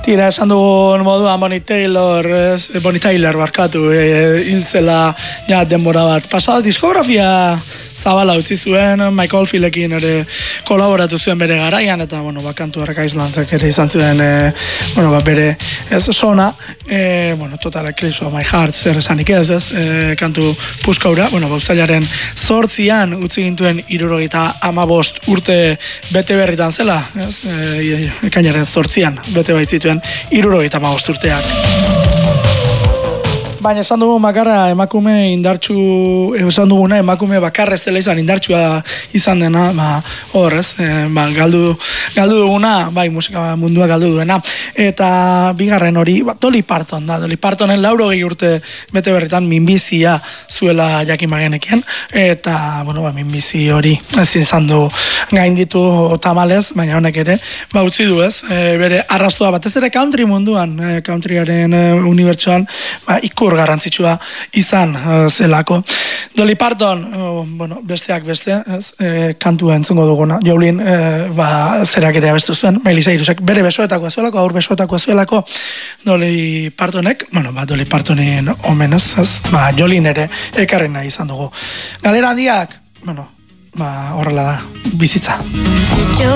Tira, esan dugun moduan Bonnie Tyler barkatu, hiltzela ja denbora bat. Pasada diskografia zabala utzi zuen, Michael Oldfieldekin ere kolaboratu zuen bere garaian, eta, kantu Islandek ere izan zuen, bere sona, Total Eclipse of My Heart, zer esanik ez, kantu puskaura, uztailaren 8an utzi gintuen 75 urte bete berritan zela, ekainaren 8an bete baitzituen 75 urteak. Baina esan dugu makarra emakume indartsu, esan duguna emakume bakarrez dela izan indartsua izan dena, horrez, galdu duguna, bai musika mundua galdu duena. Eta bigarren hori, Dolly Parton da, Dolly Partonen 80 urte bete berritan minbizia zuela jakin bagenekien, eta, minbizi hori ezin izan du gainditu tamalez, baina honek ere, utzi du ez, bere arrastua batez ere country munduan, countryaren unibertsuan, ikur garrantzitsua izan zelako. Dolly Parton, besteak beste, kantua entzungo duguna. Jolene, zerak ere abestu zuen, Miley Cyrusek bere besoetakoa zuelako, aur besoetakoa zuelako, Dolly Partonek, Dolly Partonen omenez, Jolene ere ekarri nahi izan dugu. Galera handiak, horrela da, bizitza.